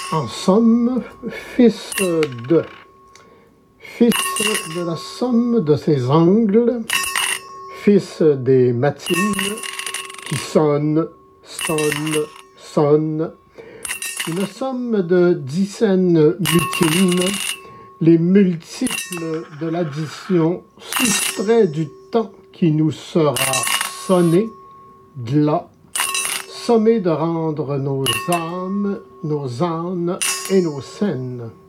En somme, fils de la somme de ses angles, fils des matines qui sonnent, une somme de 10 scènes mutines, les multiples de l'addition soustraits du temps qui nous sera sonné, glas, sommé de rendre nos âmes, nos ânes et nos scènes.